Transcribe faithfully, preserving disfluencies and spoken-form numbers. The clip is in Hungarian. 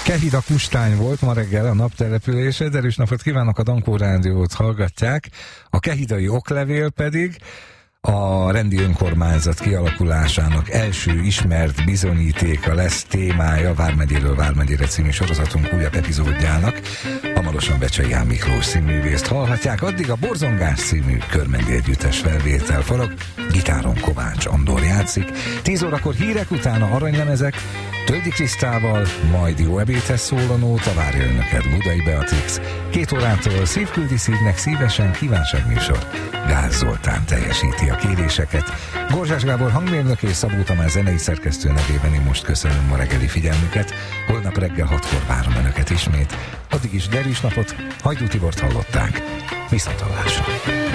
Kehida Kustány volt ma reggel a naptelepülése. Derűs napot kívánok, a Dankó Rádiót hallgatják. A kehidai oklevél pedig a rendi önkormányzat kialakulásának első ismert bizonyítéka lesz témája Vármegyéről Vármegyére című sorozatunk újabb epizódjának. Hamarosan Becsei Ján Miklós színművészt hallhatják, addig a Borzongás című körmendi együttes felvétel forog, gitáron Kovács Andor játszik, tíz órakor hírek, utána aranylemezek, Tölgyi Krisztával, majd jó ebédhez szól a nóta, várja önöket Budai Beatrix. Két órától Szívküldi Szívnek szívesen kívánságműsor. Gáz Zoltán teljesíti a kéréseket. Gorzsás Gábor hangmérnök és Szabó Tamás zenei szerkesztő nevében én most köszönöm a reggeli figyelmüket. Holnap reggel hatkor várom önöket ismét. Addig is derűs napot, Hajdú Tibort hallották. Viszonthallásra.